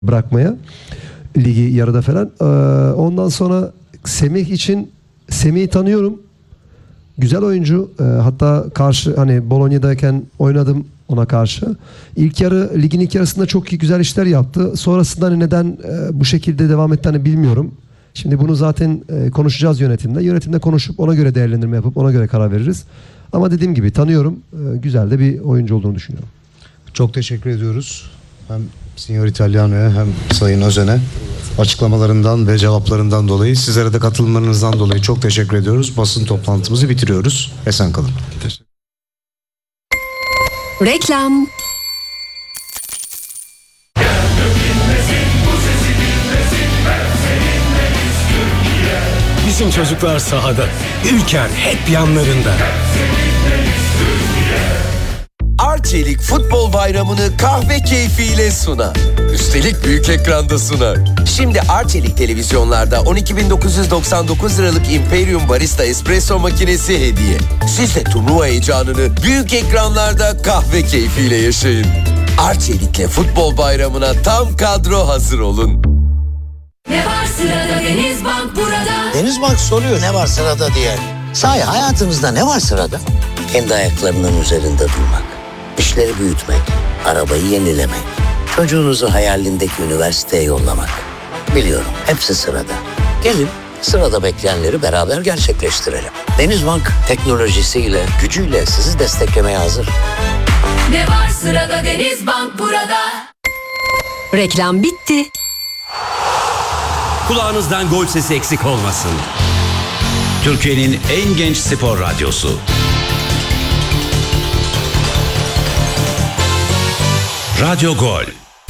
bırakmaya ligi yarıda falan. Ondan sonra Semih'i tanıyorum. Güzel oyuncu. Hatta karşı hani Bologna'dayken oynadım ona karşı. Ligin ilk yarısında çok iyi güzel işler yaptı. Sonrasında hani neden bu şekilde devam etti hani bilmiyorum. Şimdi bunu zaten konuşacağız yönetimde. Yönetimde konuşup ona göre değerlendirme yapıp ona göre karar veririz. Ama dediğim gibi tanıyorum. Güzel de bir oyuncu olduğunu düşünüyorum. Çok teşekkür ediyoruz. Hem Signor Italiano'ya hem Sayın Özen'e açıklamalarından ve cevaplarından dolayı, sizlere de katılımlarınızdan dolayı çok teşekkür ediyoruz. Basın toplantımızı bitiriyoruz. Esen kalın. Reklam. Bizim çocuklar sahada, Ülker hep yanlarında. Arçelik Futbol Bayramı'nı kahve keyfiyle sunar. Üstelik büyük ekranda sunar. Şimdi Arçelik televizyonlarda 12.999 liralık Imperium Barista Espresso makinesi hediye. Siz de turnuva heyecanını büyük ekranlarda kahve keyfiyle yaşayın. Arçelik'le Futbol Bayramı'na tam kadro hazır olun. Ne var sırada Denizbank burada. Denizbank soruyor ne var sırada diye. Sahi hayatınızda ne var sırada? Kendi ayaklarının üzerinde durmak, işleri büyütmek, arabayı yenilemek, çocuğunuzu hayalindeki üniversiteye yollamak. Biliyorum hepsi sırada. Gelin sırada bekleyenleri beraber gerçekleştirelim. Denizbank teknolojisiyle, gücüyle sizi desteklemeye hazır. Ne var sırada Denizbank burada. Reklam bitti. Kulağınızdan gol sesi eksik olmasın. Türkiye'nin en genç spor radyosu. Radyo Gol.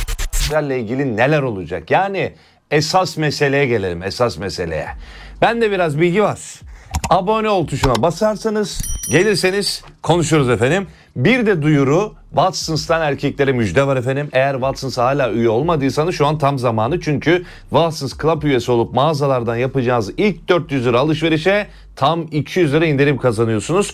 ile ilgili neler olacak? Yani esas meseleye gelelim, esas meseleye. Bende biraz bilgi var. Abone ol tuşuna basarsanız, gelirseniz konuşuruz efendim. Bir de duyuru, Watsons'tan erkeklere müjde var efendim. Eğer Watsons'a hala üye olmadıysanız şu an tam zamanı. Çünkü Watsons Club üyesi olup mağazalardan yapacağınız ilk 400 lira alışverişe tam 200 lira indirim kazanıyorsunuz.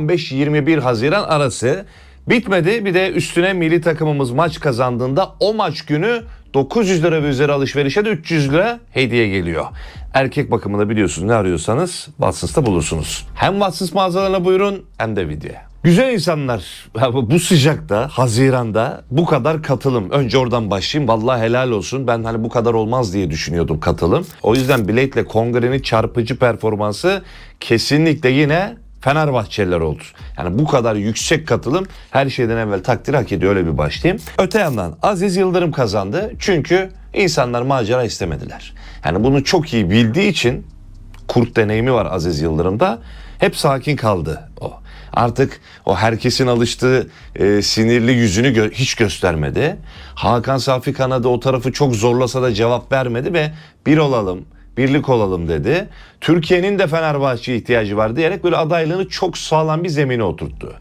15-21 Haziran arası. Bitmedi, bir de üstüne milli takımımız maç kazandığında o maç günü 900 lira ve üzeri alışverişe de 300 lira hediye geliyor. Erkek bakımında biliyorsunuz, ne arıyorsanız Watsons'ta bulursunuz. Hem Watsons mağazalarına buyurun hem de videoya. Güzel insanlar, bu sıcakta, Haziran'da bu kadar katılım. Önce oradan başlayayım. Vallahi helal olsun. Ben hani bu kadar olmaz diye düşünüyordum katılım. O yüzden Blade'le Kongre'nin çarpıcı performansı kesinlikle yine Fenerbahçeliler oldu. Yani bu kadar yüksek katılım her şeyden evvel takdir hak ediyor, öyle bir başlayayım. Öte yandan Aziz Yıldırım kazandı. Çünkü insanlar macera istemediler. Yani bunu çok iyi bildiği için, kurt deneyimi var Aziz Yıldırım'da, hep sakin kaldı o. Artık o herkesin alıştığı sinirli yüzünü hiç göstermedi. Hakan Safi Kanadı o tarafı çok zorlasa da cevap vermedi ve bir olalım, birlik olalım dedi. Türkiye'nin de Fenerbahçe'ye ihtiyacı var diyerek böyle adaylığını çok sağlam bir zemine oturttu.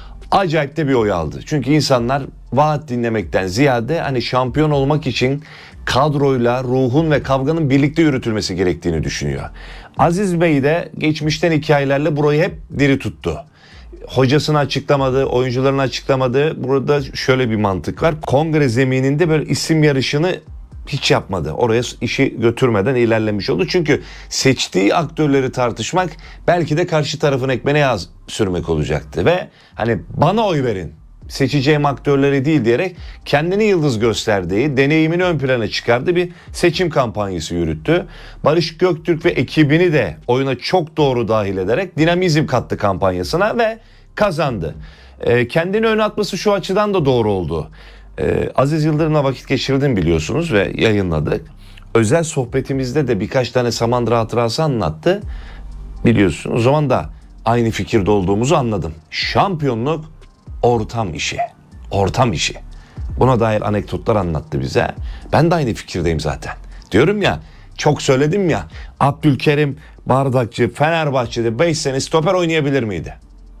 Acayip de bir oy aldı. Çünkü insanlar vaat dinlemekten ziyade hani şampiyon olmak için kadroyla ruhun ve kavganın birlikte yürütülmesi gerektiğini düşünüyor. Aziz Bey de geçmişten hikayelerle burayı hep diri tuttu. Hocasını açıklamadı, oyuncularını açıklamadı. Burada şöyle bir mantık var. Kongre zemininde böyle isim yarışını hiç yapmadı. Oraya işi götürmeden ilerlemiş oldu. Çünkü seçtiği aktörleri tartışmak belki de karşı tarafın ekmeğine yağ sürmek olacaktı. Ve hani bana oy verin, seçeceğim aktörleri değil diyerek kendini yıldız gösterdiği, deneyimini ön plana çıkardığı bir seçim kampanyası yürüttü. Barış Göktürk ve ekibini de oyuna çok doğru dahil ederek dinamizm kattı kampanyasına ve kazandı. Kendini öne atması şu açıdan da doğru oldu. Aziz Yıldırım'la vakit geçirdim biliyorsunuz ve yayınladık. Özel sohbetimizde de birkaç tane Samandıra hatırası anlattı. Biliyorsunuz o zaman da aynı fikirde olduğumuzu anladım. Şampiyonluk ortam işi. Ortam işi. Buna dair anekdotlar anlattı bize. Ben de aynı fikirdeyim zaten. Diyorum ya, çok söyledim ya, Abdülkerim Bardakçı Fenerbahçe'de 5 sene stoper oynayabilir miydi?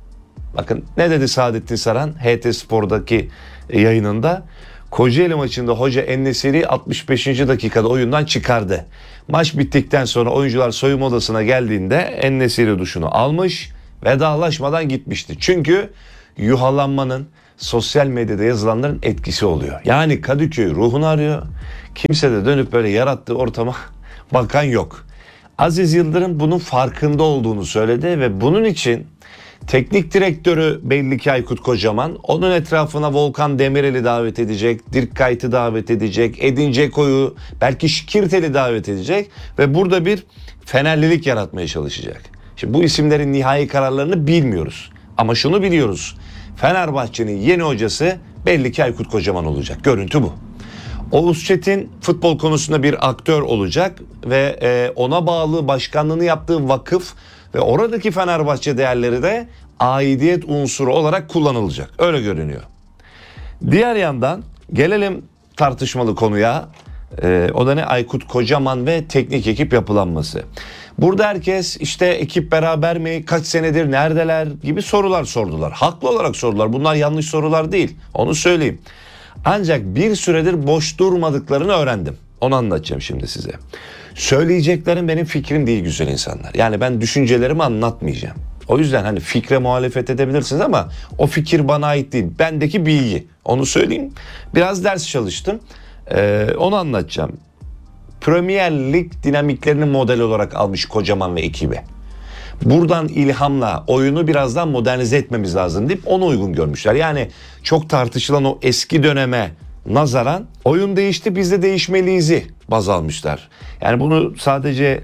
Bakın ne dedi Saadettin Saran HT Spor'daki yayınında? Kocaeli maçında hoca En-Nesyri'yi 65. dakikada oyundan çıkardı. Maç bittikten sonra oyuncular soyunma odasına geldiğinde En-Nesyri duşunu almış, vedalaşmadan gitmişti. Çünkü yuhalanmanın, sosyal medyada yazılanların etkisi oluyor. Yani Kadıköy ruhunu arıyor. Kimse de dönüp böyle yarattığı ortama bakan yok. Aziz Yıldırım bunun farkında olduğunu söyledi ve bunun için teknik direktörü belli ki Aykut Kocaman, onun etrafına Volkan Demirel'i davet edecek, Dirk Kuyt'ı davet edecek, Edin Dzeko'yu, belki Şikirtel'i davet edecek ve burada bir Fenerlilik yaratmaya çalışacak. Şimdi bu isimlerin nihai kararlarını bilmiyoruz ama şunu biliyoruz. Fenerbahçe'nin yeni hocası belli ki Aykut Kocaman olacak. Görüntü bu. Oğuz Çetin futbol konusunda bir aktör olacak ve ona bağlı başkanlığını yaptığı vakıf ve oradaki Fenerbahçe değerleri de aidiyet unsuru olarak kullanılacak. Öyle görünüyor. Diğer yandan gelelim tartışmalı konuya. O da ne? Aykut Kocaman ve teknik ekip yapılanması. Burada herkes işte ekip beraber mi, kaç senedir neredeler gibi sorular sordular. Haklı olarak sordular. Bunlar yanlış sorular değil. Onu söyleyeyim. Ancak bir süredir boş durmadıklarını öğrendim. Onu anlatacağım şimdi size. Söyleyeceklerim benim fikrim değil güzel insanlar. Yani ben düşüncelerimi anlatmayacağım. O yüzden hani fikre muhalefet edebilirsiniz ama o fikir bana ait değil. Bendeki bilgi. Onu söyleyeyim. Biraz ders çalıştım. Onu anlatacağım. Premier Lig dinamiklerini model olarak almış Kocaman ve ekibi. Buradan ilhamla oyunu birazdan modernize etmemiz lazım deyip onu uygun görmüşler. Yani çok tartışılan o eski döneme nazaran oyun değişti, biz de değişmeliyiz'i baz almışlar. Yani bunu sadece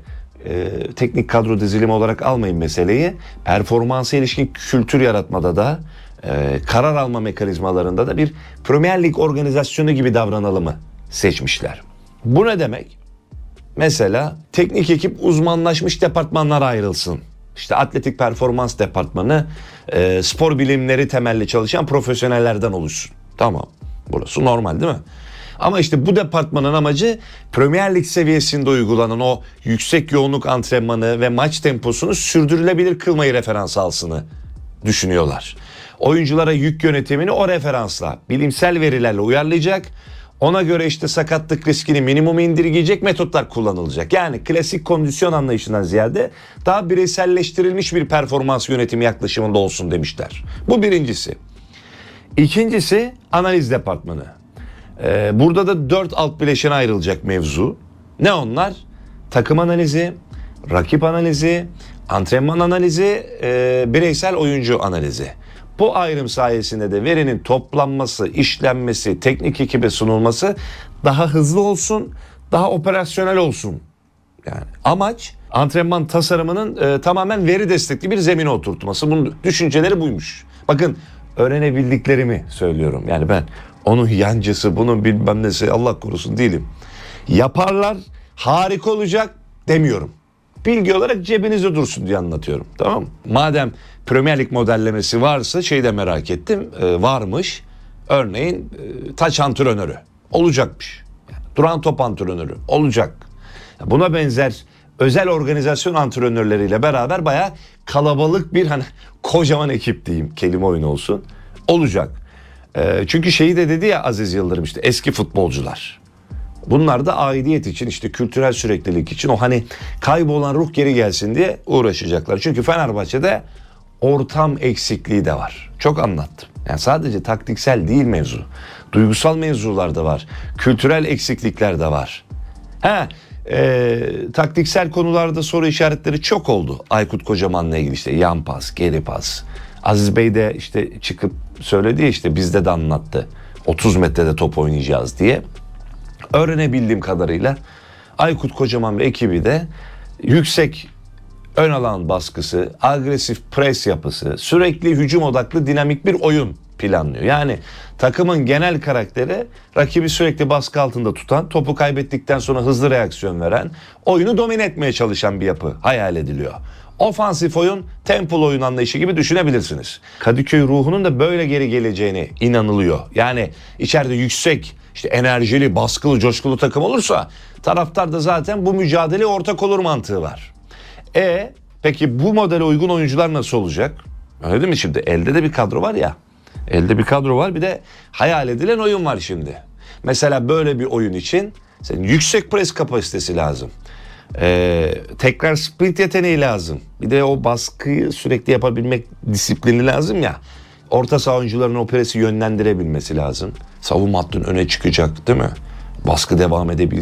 teknik kadro dizilimi olarak almayın meseleyi. Performansa ilişkin kültür yaratmada da karar alma mekanizmalarında da bir Premier Lig organizasyonu gibi davranalımı seçmişler. Bu ne demek? Mesela teknik ekip uzmanlaşmış departmanlara ayrılsın. İşte atletik performans departmanı spor bilimleri temelli çalışan profesyonellerden oluşsun. Tamam, burası normal değil mi? Ama işte bu departmanın amacı Premier Lig seviyesinde uygulanan o yüksek yoğunluk antrenmanı ve maç temposunu sürdürülebilir kılmayı referans alsını düşünüyorlar. Oyunculara yük yönetimini o referansla, bilimsel verilerle uyarlayacak. Ona göre işte sakatlık riskini minimuma indirgeyecek metotlar kullanılacak. Yani klasik kondisyon anlayışından ziyade daha bireyselleştirilmiş bir performans yönetimi yaklaşımında olsun demişler. Bu birincisi. İkincisi analiz departmanı. Burada da 4 alt bileşene ayrılacak mevzu. Ne onlar? Takım analizi, rakip analizi, antrenman analizi, bireysel oyuncu analizi. Bu ayrım sayesinde de verinin toplanması, işlenmesi, teknik ekibe sunulması daha hızlı olsun, daha operasyonel olsun. Yani amaç antrenman tasarımının tamamen veri destekli bir zemine oturtması. Bunun düşünceleri buymuş. Bakın öğrenebildiklerimi söylüyorum. Yani ben onun yancısı, bunun bilmem nesi Allah korusun değilim. Yaparlar, harika olacak demiyorum. Bilgi olarak cebinizde dursun diye anlatıyorum. Tamam mı? Madem Premier Lig modellemesi varsa de merak ettim. Varmış. Örneğin taç antrenörü olacakmış. Yani, duran top antrenörü olacak. Buna benzer özel organizasyon antrenörleriyle beraber bayağı kalabalık bir hani kocaman ekip diyeyim, kelime oyunu olsun, olacak. Çünkü de dedi ya Aziz Yıldırım, işte eski futbolcular. Bunlar da aidiyet için, işte kültürel süreklilik için, o hani kaybolan ruh geri gelsin diye uğraşacaklar. Çünkü Fenerbahçe'de ortam eksikliği de var. Çok anlattım. Yani sadece taktiksel değil mevzu. Duygusal mevzular da var. Kültürel eksiklikler de var. Taktiksel konularda soru işaretleri çok oldu. Aykut Kocaman'la ilgili işte yan pas, geri pas. Aziz Bey de işte çıkıp söyledi ya, işte bizde de anlattı. 30 metrede top oynayacağız diye. Öğrenebildiğim kadarıyla Aykut Kocaman ve ekibi de yüksek ön alan baskısı, agresif pres yapısı, sürekli hücum odaklı dinamik bir oyun planlıyor. Yani takımın genel karakteri rakibi sürekli baskı altında tutan, topu kaybettikten sonra hızlı reaksiyon veren, oyunu domine etmeye çalışan bir yapı hayal ediliyor. Ofansif oyun, tempolu oyun anlayışı gibi düşünebilirsiniz. Kadıköy ruhunun da böyle geri geleceğine inanılıyor. Yani içeride yüksek, işte enerjili, baskılı, coşkulu takım olursa taraftar da zaten bu mücadeleye ortak olur mantığı var. Peki bu modele uygun oyuncular nasıl olacak? Öyle değil mi şimdi? Elde de bir kadro var ya. Elde bir kadro var, bir de hayal edilen oyun var şimdi. Mesela böyle bir oyun için senin yüksek pres kapasitesi lazım. Tekrar sprint yeteneği lazım. Bir de o baskıyı sürekli yapabilmek disiplini lazım ya. Orta saha oyuncularının o presi yönlendirebilmesi lazım. Savunma hattının öne çıkacak değil mi? Baskı devam edebilir.